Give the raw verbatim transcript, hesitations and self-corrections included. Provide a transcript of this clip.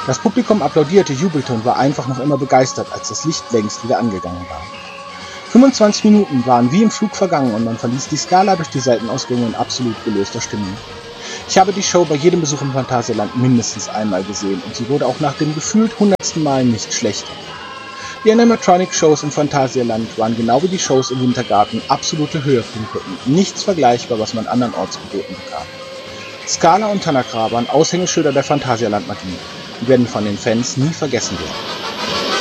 Das Publikum applaudierte, jubelte und war einfach noch immer begeistert, als das Licht längst wieder angegangen war. fünfundzwanzig Minuten waren wie im Flug vergangen und man verließ die Scala durch die Seitenausgänge in absolut gelöster Stimmung. Ich habe die Show bei jedem Besuch im Phantasialand mindestens einmal gesehen und sie wurde auch nach dem gefühlt hundertsten Mal nicht schlechter. Die Animatronic-Shows im Phantasialand waren genau wie die Shows im Wintergarten absolute Höhepunkte und nichts vergleichbar, was man andernorts geboten bekam. Scala und Tanakra waren Aushängeschilder der Phantasialand-Magie und werden von den Fans nie vergessen werden.